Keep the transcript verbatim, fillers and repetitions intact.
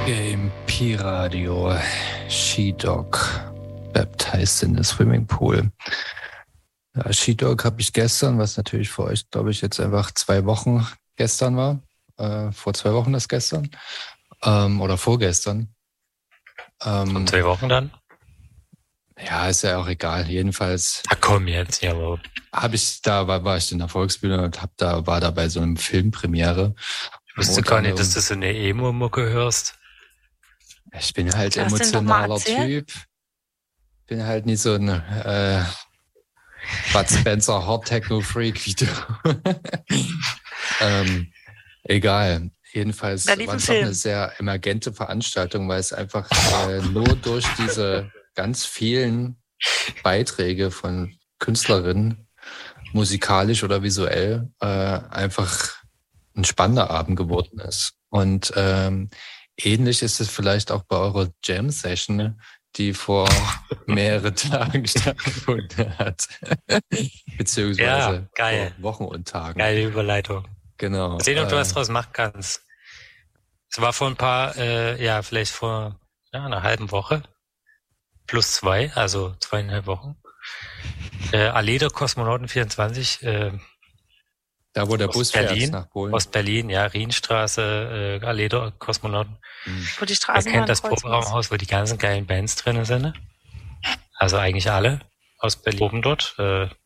Game Pi-Radio, She-Dog, baptized in the Swimming Pool. Ja, She-Dog habe ich gestern, was natürlich für euch, glaube ich, jetzt einfach zwei Wochen gestern war. Äh, vor zwei Wochen das gestern. Ähm, oder vorgestern. Ähm, Und zwei Wochen dann? Ja, ist ja auch egal. Jedenfalls. Ach komm jetzt, jawohl. Habe ich da, war, war ich in der Volksbühne und hab da, war da bei so einem Filmpremiere. Ich wusste gar nicht, dass du so eine Emo-Mucke hörst. Ich bin halt Du hast den doch mal emotionaler erzählt? Typ. Bin halt nicht so ein äh, Bud Spencer Hard Techno Freak wie du. ähm, egal. Jedenfalls Da lief war ein es auch Film. eine sehr emergente Veranstaltung, weil es einfach äh, nur durch diese ganz vielen Beiträge von Künstlerinnen, musikalisch oder visuell, äh, einfach ein spannender Abend geworden ist. Und ähm, ähnlich ist es vielleicht auch bei eurer Jam-Session, die vor mehreren Tagen stattgefunden hat. Beziehungsweise Ja, geil. vor Wochen und Tagen. Geile Überleitung. Genau. Sehen, ob du äh, was draus machen kannst. Es war vor ein paar, äh, ja, vielleicht vor ja, einer halben Woche. Plus zwei, also zweieinhalb Wochen. Äh, Allee der Kosmonauten vierundzwanzig, äh, Da, wo der aus Bus Berlin, fährt nach Polen. Ost-Berlin, ja, Rienstraße, äh, Allee der Kosmonauten. Hm. Wo die Ihr Straßen kennt das Proberaumhaus, wo die ganzen geilen Bands drinnen sind. Ne? Also eigentlich alle aus Berlin oben dort. Äh,